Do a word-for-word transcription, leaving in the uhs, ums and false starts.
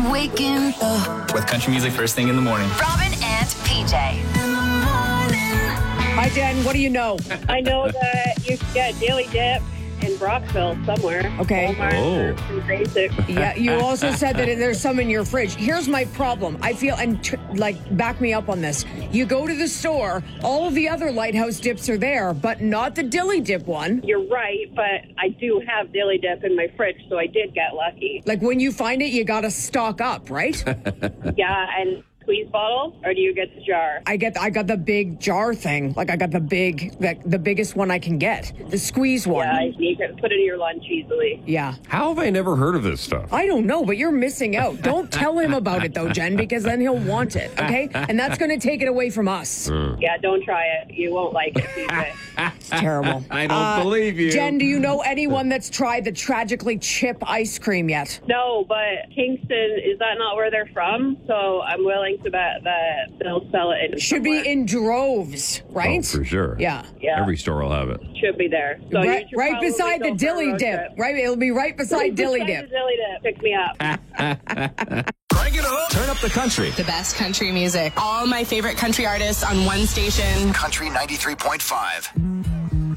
waking up with country music first thing in the morning. Robin and P J. Hi, Jen. What do you know? I know that you can get Daily Dip in Brockville somewhere. Okay. Walmart Oh. or some basic. Yeah, you also said that there's some in your fridge. Here's my problem. I feel, and tr- like, back me up on this. You go to the store, all of the other Lighthouse dips are there, but not the Dilly Dip one. You're right, but I do have Daily Dip in my fridge, so I did get lucky. Like, when you find it, you got to stock up, right? Yeah, and squeeze bottle, or do you get the jar? I get, I got the big jar thing. Like, I got the big, like, the biggest one I can get. The squeeze one. Yeah, you can put it in your lunch easily. Yeah. How have I never heard of this stuff? I don't know, but you're missing out. Don't tell him about it, though, Jen, because then he'll want it, okay? And that's going to take it away from us. Yeah, don't try it. You won't like it, P J. It's terrible. I don't believe you. Jen, do you know anyone that's tried the Tragically Chip ice cream yet? No, but Kingston, is that not where they're from? So I'm willing to bet that they'll sell it in Should somewhere. be in droves, right? Oh, for sure. Yeah. Yeah. Every store will have it. Should be there. So you right should right probably beside the go for a Dilly road Dip. trip. Right, it'll be right beside Right Dilly beside Dip. the Dilly Dip. Pick me up. Crank it up. Turn up the country. The best country music. All my favorite country artists on one station. Country ninety-three point five.